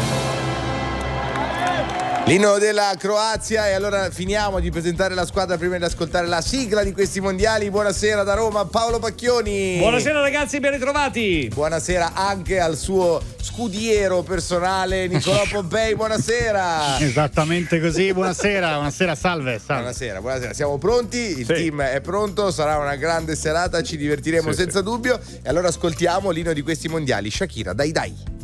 L'inno della Croazia, e allora finiamo di presentare la squadra prima di ascoltare la sigla di questi mondiali. Buonasera da Roma, Paolo Pacchioni. Buonasera ragazzi, ben ritrovati. Buonasera anche al suo scudiero personale Nicolò Pompei, buonasera. Esattamente così, buonasera, salve. Buonasera, siamo pronti, il team è pronto, sarà una grande serata, ci divertiremo senza dubbio. E allora ascoltiamo l'inno di questi mondiali, Shakira, dai dai.